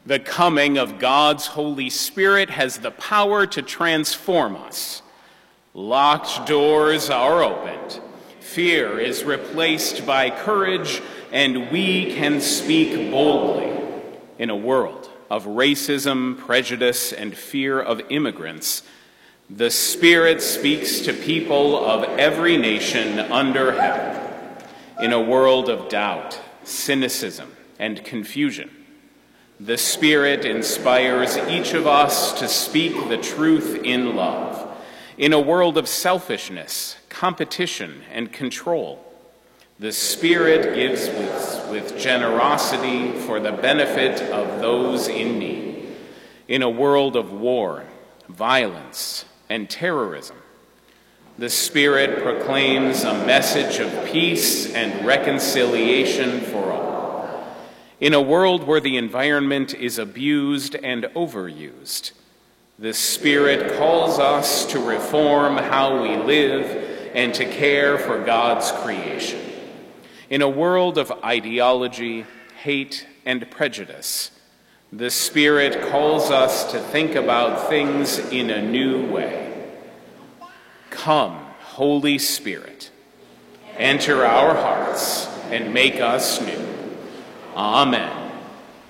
The coming of God's Holy Spirit has the power to transform us. Locked doors are opened. Fear is replaced by courage, and we can speak boldly. In a world of racism, prejudice, and fear of immigrants, the Spirit speaks to people of every nation under heaven. In a world of doubt, cynicism, and confusion, the Spirit inspires each of us to speak the truth in love. In a world of selfishness, competition, and control, the Spirit gives with generosity for the benefit of those in need. In a world of war, violence, and terrorism, the Spirit proclaims a message of peace and reconciliation for all. In a world where the environment is abused and overused, the Spirit calls us to reform how we live and to care for God's creation. In a world of ideology, hate, and prejudice, the Spirit calls us to think about things in a new way. Come, Holy Spirit, enter our hearts and make us new. Amen.